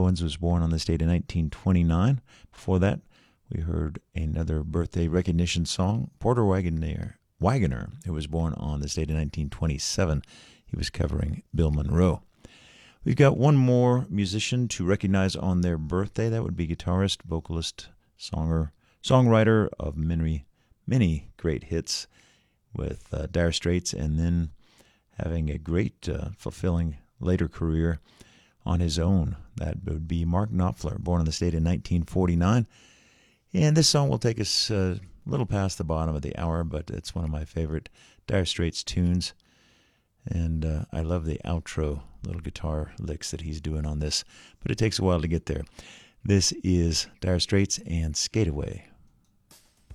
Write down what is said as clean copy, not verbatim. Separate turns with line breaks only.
Owens was born on this date in 1929. Before that, we heard another birthday recognition song, Porter Wagoner, who was born on this date in 1927. He was covering Bill Monroe. We've got one more musician to recognize on their birthday. That would be guitarist, vocalist, songwriter of many great hits with Dire Straits, and then having a great, fulfilling later career on his own. That would be Mark Knopfler, born in the state in 1949. And this song will take us a little past the bottom of the hour, but it's one of my favorite Dire Straits tunes. And I love the outro little guitar licks that he's doing on this, but it takes a while to get there. This is Dire Straits and Skate Away.